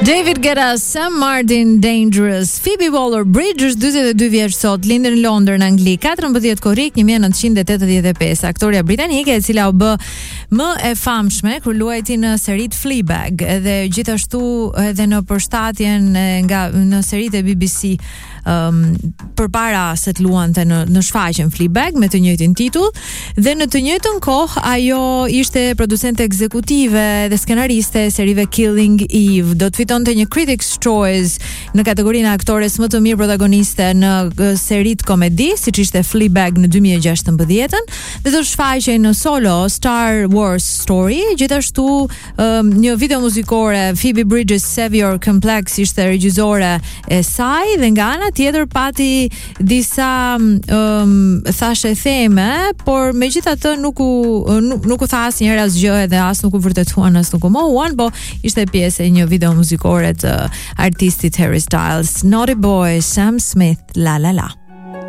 David Guetta, Sam Martin, Dangerous. Phoebe Waller-Bridge është 42 vjeç sot, lindur në Londër në Angli, 14 korrik 1985. Aktoria britanike e cila u bë më e famshme kur luajti në seritë Fleabag dhe gjithashtu edhe në përshtatjen nga në seritë e BBC përpara se të luante në shfaqjen Fleabag me të njëjtin titull, dhe në të njëjtën kohë ajo ishte producente ekzekutive dhe skenariste e serive Killing Eve. Do të fitonte një Critics' Choice në kategorinë e aktores më të mirë protagoniste në seritë komedi, siç ishte Fleabag në 2016-ën, dhe do shfaqej në solo Star Wars Story. Gjithashtu një video muzikore, Phoebe Bridges' Savior Complex ishte regjizore e saj, dhe nga ana tjetër pati disa thashe theme, por megjithatë nuk u tha asnjëherë asgjë, edhe as nuk u vërtetuan as nuk u mohuan, po ishte pjesë e një video muzikore të artistit Harry Styles. Naughty Boy, Sam Smith, La La La.